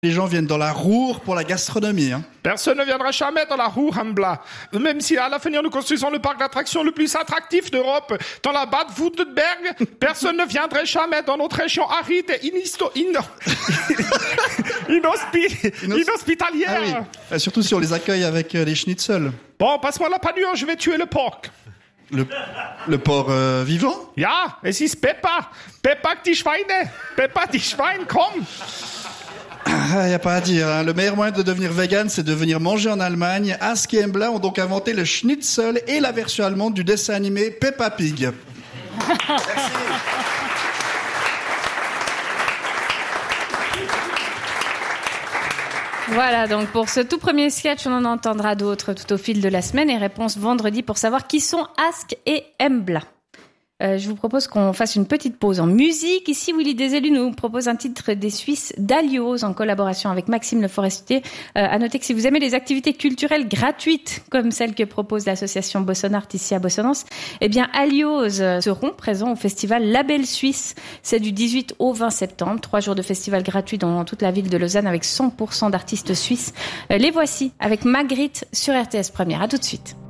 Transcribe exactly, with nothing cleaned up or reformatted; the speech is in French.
Les gens viennent dans la Ruhr pour la gastronomie. Hein. Personne ne viendra jamais dans la Ruhr, Hambla. Même si à l'avenir nous construisons le parc d'attractions le plus attractif d'Europe, dans la Bade-Württemberg, personne ne viendrait jamais dans notre région aride et inisto- in- inospi- Inos- inhospitalière. Ah oui. Surtout si on les accueille avec euh, les schnitzels. Bon, passe-moi la panure, je vais tuer le porc. Le, le porc euh, vivant? Ja, es ist Peppa. Peppa die Schweine. Peppa die Schweine, komm. Ah, y a pas à dire. Hein. Le meilleur moyen de devenir vegan, c'est de venir manger en Allemagne. Ask et Embla ont donc inventé le schnitzel et la version allemande du dessin animé Peppa Pig. Merci. Voilà, donc pour ce tout premier sketch, on en entendra d'autres tout au fil de la semaine et réponse vendredi pour savoir qui sont Ask et Embla. Euh, je vous propose qu'on fasse une petite pause en musique. Ici, Willy Desélus nous propose un titre des Suisses d'Alios en collaboration avec Maxime Le Forestier. Euh, à noter que si vous aimez les activités culturelles gratuites, comme celles que propose l'association Bossonart ici à Bossonance, eh bien, Alios seront présents au festival Label Suisse. C'est du dix-huit au vingt septembre. Trois jours de festival gratuit dans toute la ville de Lausanne avec cent pour cent d'artistes suisses. Euh, les voici avec Magritte sur R T S Première. À tout de suite.